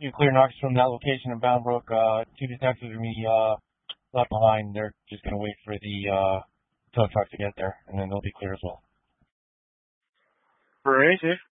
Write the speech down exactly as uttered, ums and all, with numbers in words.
You clear narcs from that location in Bound Brook. Uh, two detectives are me uh, left behind. They're just going to wait for the uh, tow truck to get there, and then they'll be clear as well. Crazy.